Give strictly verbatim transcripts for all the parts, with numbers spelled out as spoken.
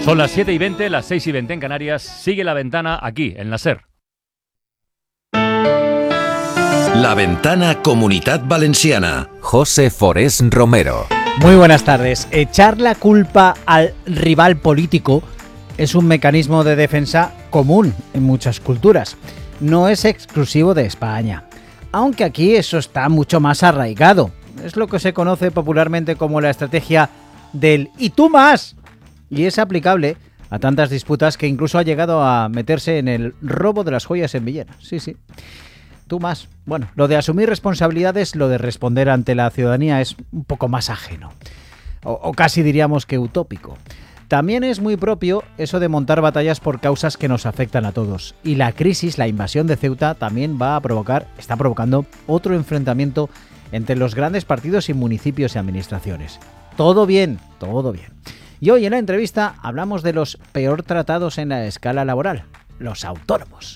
Son las siete y veinte, las seis y veinte en Canarias. Sigue La Ventana aquí, en la SER. La Ventana Comunitat Valenciana. José Forés Romero. Muy buenas tardes. Echar la culpa al rival político es un mecanismo de defensa común en muchas culturas. No es exclusivo de España, aunque aquí eso está mucho más arraigado. Es lo que se conoce popularmente como la estrategia del «y tú más», y es aplicable a tantas disputas que incluso ha llegado a meterse en el robo de las joyas en Villena. Sí, sí. Tú más. Bueno, lo de asumir responsabilidades, lo de responder ante la ciudadanía es un poco más ajeno. O, o casi diríamos que utópico. También es muy propio eso de montar batallas por causas que nos afectan a todos. Y la crisis, la invasión de Ceuta, también va a provocar, está provocando otro enfrentamiento entre los grandes partidos y municipios y administraciones. Todo bien, todo bien. Y hoy en la entrevista hablamos de los peor tratados en la escala laboral, los autónomos.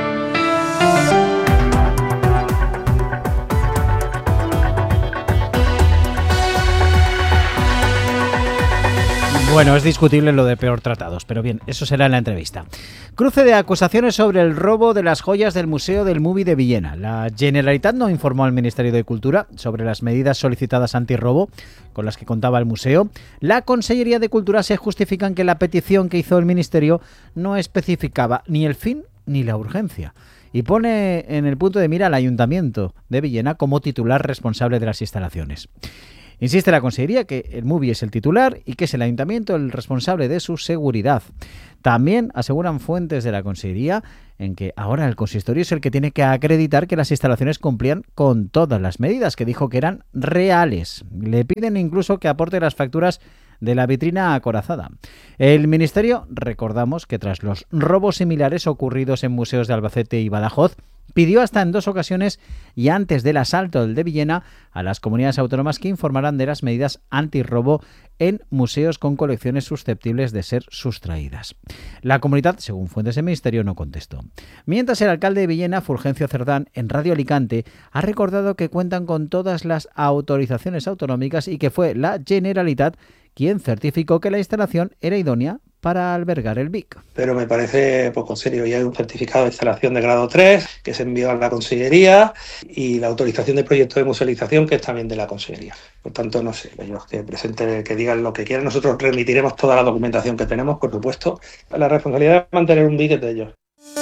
Bueno, es discutible lo de peor tratados, pero bien, eso será en la entrevista. Cruce de acusaciones sobre el robo de las joyas del Museo del Mubi de Villena. La Generalitat no informó al Ministerio de Cultura sobre las medidas solicitadas antirrobo con las que contaba el museo. La Consellería de Cultura se justifica en que la petición que hizo el Ministerio no especificaba ni el fin ni la urgencia y pone en el punto de mira al Ayuntamiento de Villena como titular responsable de las instalaciones. Insiste la Consellería que el Mubi es el titular y que es el Ayuntamiento el responsable de su seguridad. También aseguran fuentes de la Consellería en que ahora el consistorio es el que tiene que acreditar que las instalaciones cumplían con todas las medidas, que dijo que eran reales. Le piden incluso que aporte las facturas de la vitrina acorazada. El Ministerio, recordamos que tras los robos similares ocurridos en museos de Albacete y Badajoz, pidió hasta en dos ocasiones y antes del asalto del de Villena a las comunidades autónomas que informaran de las medidas antirrobo en museos con colecciones susceptibles de ser sustraídas. La comunidad, según fuentes del Ministerio, no contestó. Mientras el alcalde de Villena, Fulgencio Cerdán, en Radio Alicante, ha recordado que cuentan con todas las autorizaciones autonómicas y que fue la Generalitat quien certificó que la instalación era idónea para albergar el V I C. Pero me parece poco serio. Ya hay un certificado de instalación de grado tres que se envió a la Consellería y la autorización de proyecto de musealización que es también de la Consellería. Por tanto, no sé, ellos que presenten, que digan lo que quieran. Nosotros remitiremos toda la documentación que tenemos, por supuesto. La responsabilidad de mantener un V I C es de ellos.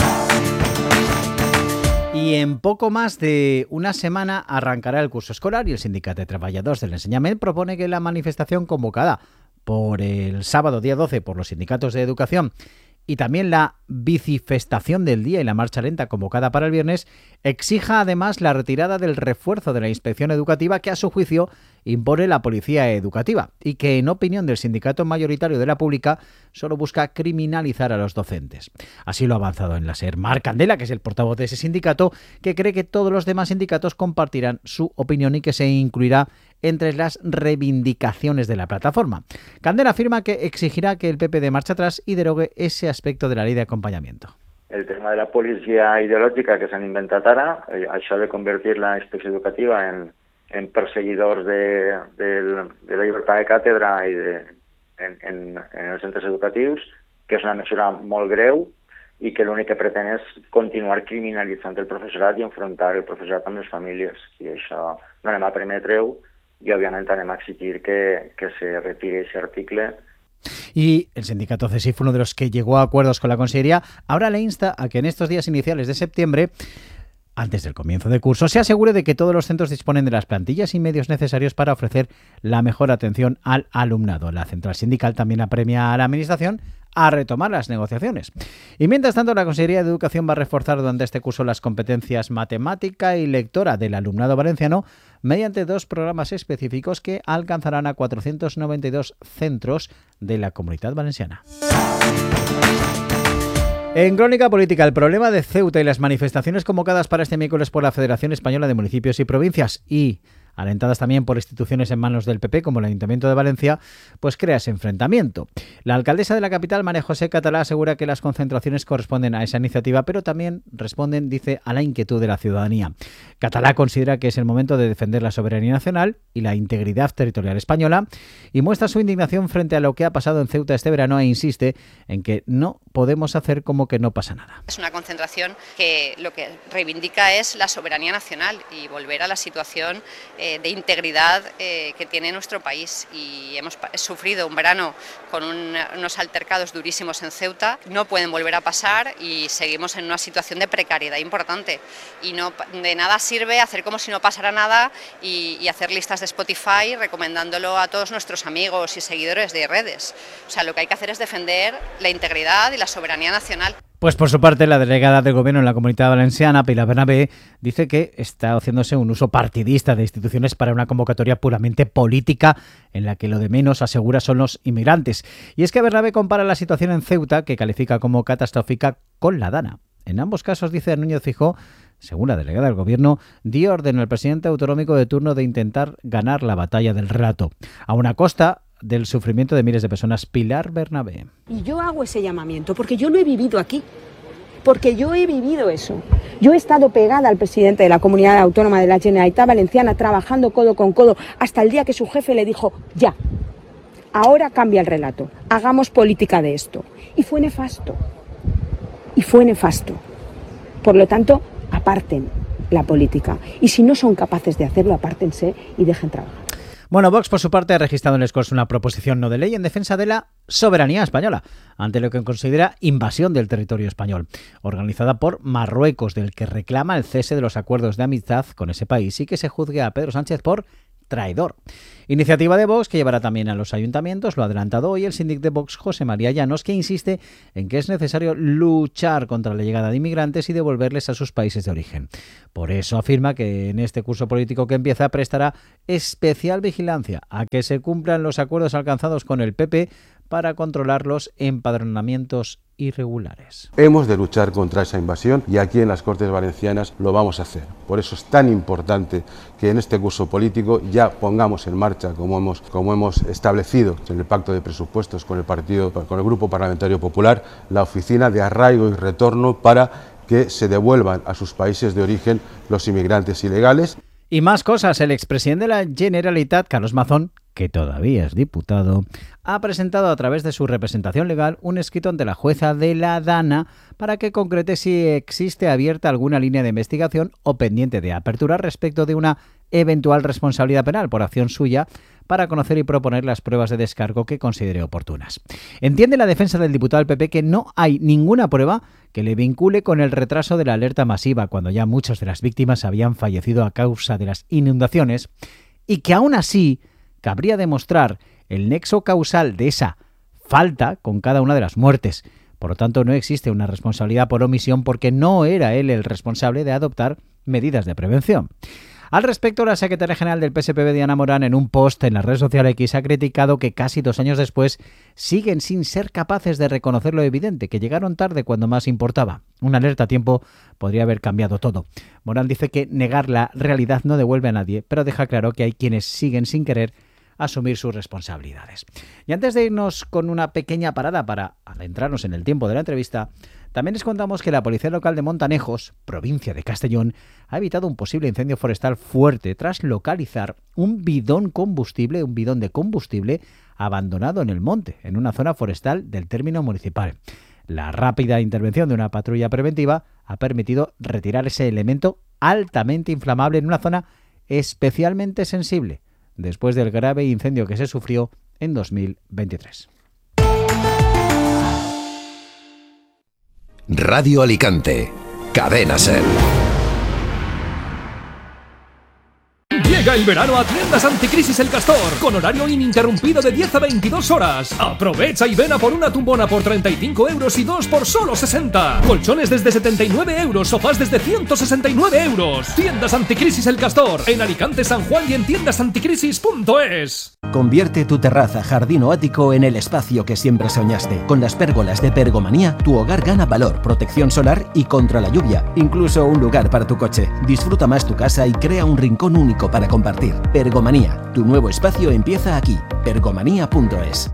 Y en poco más de una semana arrancará el curso escolar y el Sindicato de Trabajadores del Enseñament propone que la manifestación convocada por el sábado día doce por los sindicatos de educación y también la bicifestación del día y la marcha lenta convocada para el viernes exija además la retirada del refuerzo de la inspección educativa que a su juicio impone la policía educativa y que en opinión del sindicato mayoritario de la pública solo busca criminalizar a los docentes. Así lo ha avanzado en la SER Marc Candela, que es el portavoz de ese sindicato, que cree que todos los demás sindicatos compartirán su opinión y que se incluirá entre las reivindicaciones de la plataforma. Candela afirma que exigirá que el P P dé marcha atrás y derogue ese aspecto de la ley de acompanyamiento. El tema de la policia ideològica que s'han inventat ara, eh, això de convertir la inspecció educativa en, en perseguidors de, de, de la llibertat de càtedra i de, en, en, en els centres educatius, que és una mesura molt greu i que l'únic que pretén és continuar criminalitzant el professorat i enfrontar el professorat amb les famílies. I això no anem a permetre-ho y obviamente anem a exigir que, que se retire ese artículo. Y el sindicato CESIF, uno de los que llegó a acuerdos con la Consellería, ahora le insta a que en estos días iniciales de septiembre, antes del comienzo de curso, se asegure de que todos los centros disponen de las plantillas y medios necesarios para ofrecer la mejor atención al alumnado. La central sindical también apremia a la Administración a retomar las negociaciones. Y mientras tanto, la Consellería de Educación va a reforzar durante este curso las competencias matemática y lectora del alumnado valenciano mediante dos programas específicos que alcanzarán a cuatrocientos noventa y dos centros de la Comunitat Valenciana. En Crónica Política, el problema de Ceuta y las manifestaciones convocadas para este miércoles por la Federación Española de Municipios y Provincias y alentadas también por instituciones en manos del P P, como el Ayuntamiento de Valencia, pues crea ese enfrentamiento. La alcaldesa de la capital, María José Catalá, asegura que las concentraciones corresponden a esa iniciativa, pero también responden, dice, a la inquietud de la ciudadanía. Catalá considera que es el momento de defender la soberanía nacional y la integridad territorial española y muestra su indignación frente a lo que ha pasado en Ceuta este verano e insiste en que no podemos hacer como que no pasa nada. Es una concentración que lo que reivindica es la soberanía nacional y volver a la situación eh, de integridad eh, que tiene nuestro país. Y hemos sufrido un verano con un, unos altercados durísimos en Ceuta, no pueden volver a pasar y seguimos en una situación de precariedad importante. Y no de nada sirve hacer como si no pasara nada y, y hacer listas de Spotify recomendándolo a todos nuestros amigos y seguidores de redes. O sea, lo que hay que hacer es defender la integridad y la soberanía nacional. Pues por su parte, la delegada del Gobierno en la Comunidad Valenciana, Pilar Bernabé, dice que está haciéndose un uso partidista de instituciones para una convocatoria puramente política en la que lo de menos, asegura, son los inmigrantes. Y es que Bernabé compara la situación en Ceuta, que califica como catastrófica, con la Dana. En ambos casos, dice Núñez Feijóo, según la delegada del Gobierno, dio orden al presidente autonómico de turno de intentar ganar la batalla del relato, a una costa del sufrimiento de miles de personas. Pilar Bernabé. Y yo hago ese llamamiento porque yo lo he vivido aquí, porque yo he vivido eso. Yo he estado pegada al presidente de la Comunidad Autónoma de la Generalitat Valenciana, trabajando codo con codo, hasta el día que su jefe le dijo, ya, ahora cambia el relato, hagamos política de esto. Y fue nefasto, y fue nefasto. Por lo tanto, aparten la política. Y si no son capaces de hacerlo, apártense y dejen trabajar. Bueno, Vox, por su parte, ha registrado en les Corts una proposición no de ley en defensa de la soberanía española, ante lo que considera invasión del territorio español, organizada por Marruecos, del que reclama el cese de los acuerdos de amistad con ese país y que se juzgue a Pedro Sánchez por traidor. Iniciativa de Vox que llevará también a los ayuntamientos, lo ha adelantado hoy el síndic de Vox, José María Llanos, que insiste en que es necesario luchar contra la llegada de inmigrantes y devolverles a sus países de origen. Por eso afirma que en este curso político que empieza prestará especial vigilancia a que se cumplan los acuerdos alcanzados con el P P para controlar los empadronamientos irregulares. Hemos de luchar contra esa invasión y aquí en las Cortes Valencianas lo vamos a hacer. Por eso es tan importante que en este curso político ya pongamos en marcha, como hemos, como hemos establecido en el pacto de presupuestos con el partido, con el Grupo Parlamentario Popular, la oficina de arraigo y retorno para que se devuelvan a sus países de origen los inmigrantes ilegales. Y más cosas. El expresidente de la Generalitat, Carlos Mazón, que todavía es diputado, ha presentado a través de su representación legal un escrito ante la jueza de la Dana para que concrete si existe abierta alguna línea de investigación o pendiente de apertura respecto de una eventual responsabilidad penal por acción suya para conocer y proponer las pruebas de descargo que considere oportunas. Entiende la defensa del diputado del P P que no hay ninguna prueba que le vincule con el retraso de la alerta masiva cuando ya muchas de las víctimas habían fallecido a causa de las inundaciones y que aún así cabría demostrar el nexo causal de esa falta con cada una de las muertes. Por lo tanto, no existe una responsabilidad por omisión porque no era él el responsable de adoptar medidas de prevención. Al respecto, la secretaria general del P S P B, Diana Morán, en un post en la red social X, ha criticado que casi dos años después siguen sin ser capaces de reconocer lo evidente, que llegaron tarde cuando más importaba. Una alerta a tiempo podría haber cambiado todo. Morán dice que negar la realidad no devuelve a nadie, pero deja claro que hay quienes siguen sin querer asumir sus responsabilidades. Y antes de irnos con una pequeña parada para adentrarnos en el tiempo de la entrevista, también les contamos que la Policía Local de Montanejos, provincia de Castellón, ha evitado un posible incendio forestal fuerte tras localizar un bidón combustible, un bidón de combustible abandonado en el monte, en una zona forestal del término municipal. La rápida intervención de una patrulla preventiva ha permitido retirar ese elemento altamente inflamable en una zona especialmente sensible, después del grave incendio que se sufrió en dos mil veintitrés. Radio Alicante, Cadena SER. Llega el verano a Tiendas Anticrisis El Castor, con horario ininterrumpido de diez a veintidós horas. Aprovecha y ven a por una tumbona por treinta y cinco euros y dos por solo sesenta. Colchones desde setenta y nueve euros, sofás desde ciento sesenta y nueve euros. Tiendas Anticrisis El Castor, en Alicante, San Juan y en tiendas anticrisis punto es. Convierte tu terraza, jardín o ático en el espacio que siempre soñaste. Con las pérgolas de Pergomanía, tu hogar gana valor, protección solar y contra la lluvia. Incluso un lugar para tu coche. Disfruta más tu casa y crea un rincón único para compartir. Pergomanía, tu nuevo espacio empieza aquí. pergomanía punto es.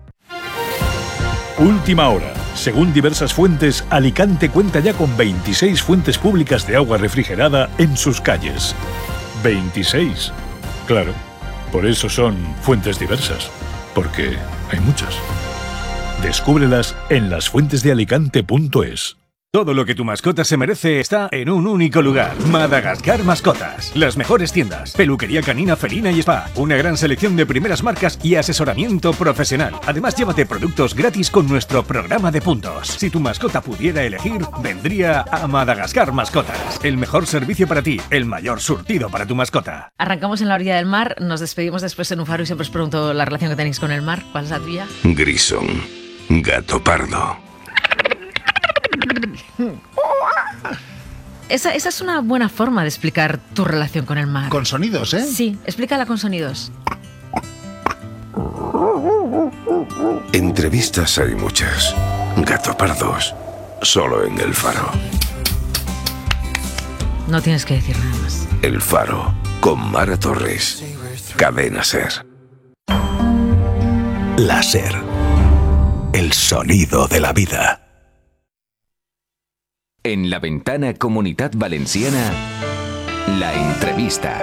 Última hora. Según diversas fuentes, Alicante cuenta ya con veintiséis fuentes públicas de agua refrigerada en sus calles. veintiséis. Claro, por eso son fuentes diversas, porque hay muchas. Descúbrelas en las fuentes de alicante punto es. Todo lo que tu mascota se merece está en un único lugar. Madagascar Mascotas. Las mejores tiendas, peluquería canina, felina y spa. Una gran selección de primeras marcas y asesoramiento profesional. Además, llévate productos gratis con nuestro programa de puntos. Si tu mascota pudiera elegir, vendría a Madagascar Mascotas. El mejor servicio para ti, el mayor surtido para tu mascota. Arrancamos en la orilla del mar, nos despedimos después en un faro y siempre os pregunto la relación que tenéis con el mar. ¿Cuál es la tuya? Grison, gato pardo. Esa, esa es una buena forma de explicar tu relación con el mar. Con sonidos, ¿eh? Sí, explícala con sonidos. Entrevistas hay muchas. Gato pardos, solo en El Faro. No tienes que decir nada más. El Faro, con Mara Torres. Cadena Ser. La Ser. El sonido de la vida. En la ventana Comunitat Valenciana, la entrevista.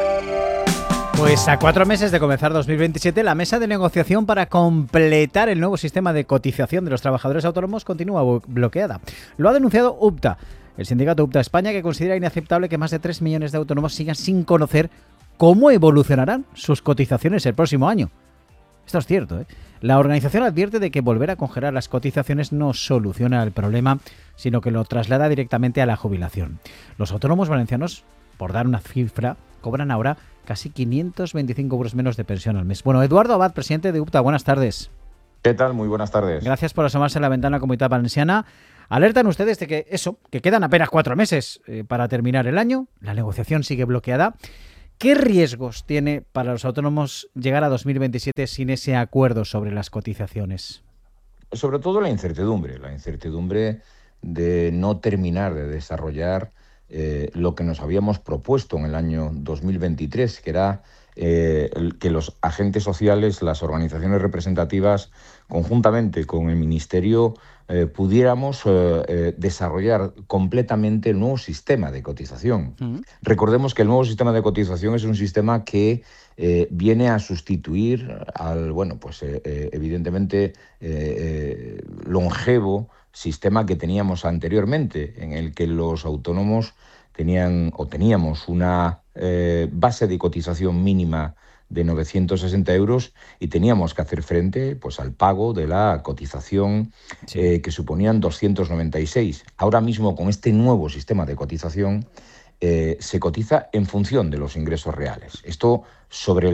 Pues a cuatro meses de comenzar dos mil veintisiete, la mesa de negociación para completar el nuevo sistema de cotización de los trabajadores autónomos continúa bloqueada. Lo ha denunciado UPTA, el sindicato UPTA España, que considera inaceptable que más de tres millones de autónomos sigan sin conocer cómo evolucionarán sus cotizaciones el próximo año. Esto es cierto, ¿eh? La organización advierte de que volver a congelar las cotizaciones no soluciona el problema, sino que lo traslada directamente a la jubilación. Los autónomos valencianos, por dar una cifra, cobran ahora casi quinientos veinticinco euros menos de pensión al mes. Bueno, Eduardo Abad, presidente de UPTA, buenas tardes. ¿Qué tal? Muy buenas tardes. Gracias por asomarse a la ventana Comunitat Valenciana. Alertan ustedes de que eso, que quedan apenas cuatro meses eh, para terminar el año, la negociación sigue bloqueada. ¿Qué riesgos tiene para los autónomos llegar a dos mil veintisiete sin ese acuerdo sobre las cotizaciones? Sobre todo la incertidumbre, la incertidumbre de no terminar de desarrollar eh, lo que nos habíamos propuesto en el año dos mil veintitrés, que era eh, que los agentes sociales, las organizaciones representativas, conjuntamente con el Ministerio, eh, pudiéramos eh, eh, desarrollar completamente el nuevo sistema de cotización. Uh-huh. Recordemos que el nuevo sistema de cotización es un sistema que eh, viene a sustituir al, bueno, pues eh, eh, evidentemente eh, eh, longevo sistema que teníamos anteriormente, en el que los autónomos tenían o teníamos una eh, base de cotización mínima de novecientos sesenta euros y teníamos que hacer frente pues, al pago de la cotización sí. eh, que suponían doscientos noventa y seis. Ahora mismo, con este nuevo sistema de cotización, eh, se cotiza en función de los ingresos reales. Esto sobre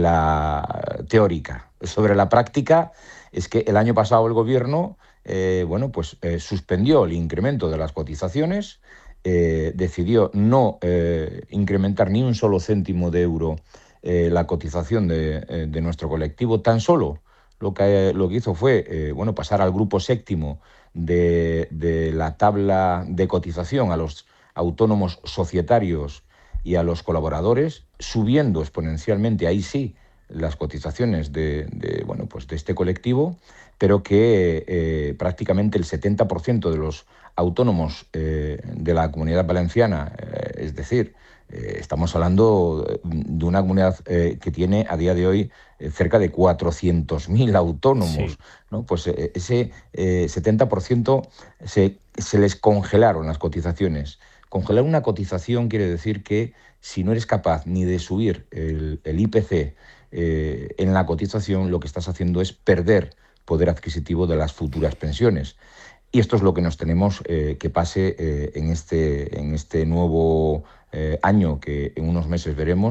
la teórica. Sobre la práctica, es que el año pasado el Gobierno eh, bueno, pues, eh, suspendió el incremento de las cotizaciones, eh, decidió no eh, incrementar ni un solo céntimo de euro Eh, la cotización de, eh, de nuestro colectivo. Tan solo lo que, lo que hizo fue eh, bueno, pasar al grupo séptimo de, de la tabla de cotización a los autónomos societarios y a los colaboradores, subiendo exponencialmente, ahí sí, las cotizaciones de, de, bueno, pues de este colectivo, pero que eh, prácticamente el setenta por ciento de los autónomos eh, de la Comunidad Valenciana, eh, es decir, Eh, estamos hablando de una comunidad eh, que tiene a día de hoy eh, cerca de cuatrocientos mil autónomos, sí. ¿no? Pues eh, ese eh, setenta por ciento se, se les congelaron las cotizaciones. Congelar una cotización quiere decir que si no eres capaz ni de subir el, el I P C eh, en la cotización, lo que estás haciendo es perder poder adquisitivo de las futuras pensiones. Y esto es lo que nos tenemos eh, que pase eh, en, este, en este nuevo eh, año que en unos meses veremos,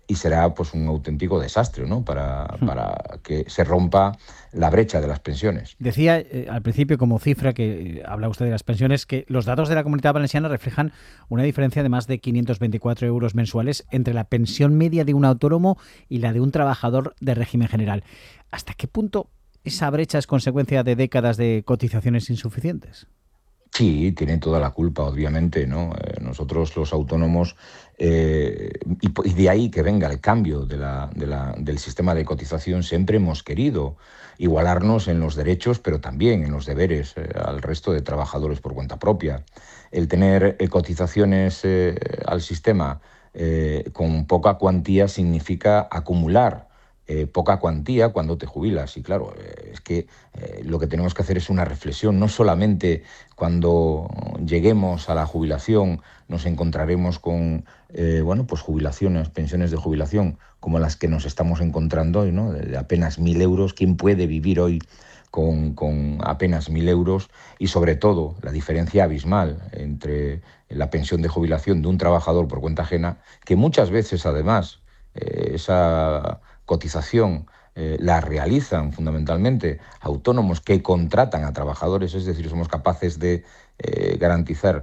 y será pues un auténtico desastre, ¿no? Para, para que se rompa la brecha de las pensiones. Decía eh, al principio, como cifra, que eh, habla usted de las pensiones, que los datos de la Comunidad Valenciana reflejan una diferencia de más de quinientos veinticuatro euros mensuales entre la pensión media de un autónomo y la de un trabajador de régimen general. ¿Hasta qué punto esa brecha es consecuencia de décadas de cotizaciones insuficientes? Sí, tienen toda la culpa, obviamente, ¿no? Eh, nosotros los autónomos, eh, y, y de ahí que venga el cambio de la, de la, del sistema de cotización, siempre hemos querido igualarnos en los derechos, pero también en los deberes eh, al resto de trabajadores por cuenta propia. El tener eh, cotizaciones eh, al sistema eh, con poca cuantía significa acumular Eh, poca cuantía cuando te jubilas. Y claro, eh, es que eh, lo que tenemos que hacer es una reflexión. No solamente cuando lleguemos a la jubilación nos encontraremos con eh, bueno, pues jubilaciones, pensiones de jubilación como las que nos estamos encontrando hoy, ¿no? De, de apenas mil euros. ¿Quién puede vivir hoy con, con apenas mil euros? Y sobre todo la diferencia abismal entre la pensión de jubilación de un trabajador por cuenta ajena, que muchas veces además eh, esa cotización eh, la realizan fundamentalmente autónomos que contratan a trabajadores, es decir, somos capaces de eh, garantizar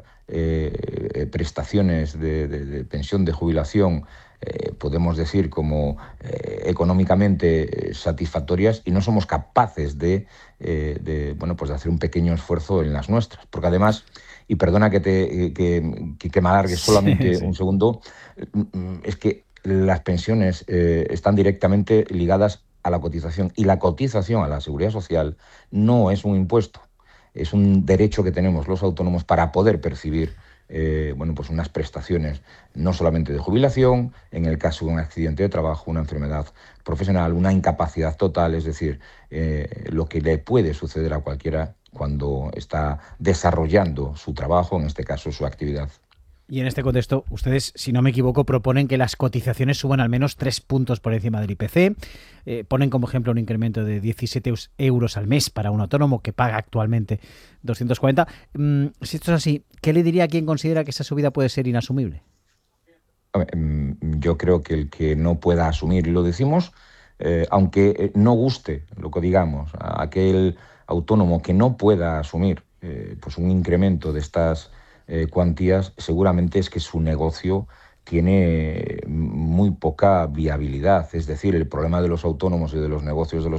eh, prestaciones de, de, de pensión de jubilación, eh, podemos decir, como eh, económicamente satisfactorias, y no somos capaces de, eh, de, bueno, pues de hacer un pequeño esfuerzo en las nuestras. Porque además, y perdona que, te, que, que, que me alargue solamente sí, sí. un segundo, es que las pensiones eh, están directamente ligadas a la cotización, y la cotización a la Seguridad Social no es un impuesto, es un derecho que tenemos los autónomos para poder percibir eh, bueno, pues unas prestaciones no solamente de jubilación, en el caso de un accidente de trabajo, una enfermedad profesional, una incapacidad total, es decir, eh, lo que le puede suceder a cualquiera cuando está desarrollando su trabajo, en este caso su actividad. Y en este contexto, ustedes, si no me equivoco, proponen que las cotizaciones suban al menos tres puntos por encima del I P C. Eh, ponen como ejemplo un incremento de diecisiete euros al mes para un autónomo que paga actualmente doscientos cuarenta. Mm, si esto es así, ¿qué le diría a quien considera que esa subida puede ser inasumible? Yo creo que el que no pueda asumir, y lo decimos, eh, aunque no guste lo que digamos, a aquel autónomo que no pueda asumir eh, pues un incremento de estas Eh, cuantías, seguramente es que su negocio tiene muy poca viabilidad. Es decir, el problema de los autónomos y de los negocios de los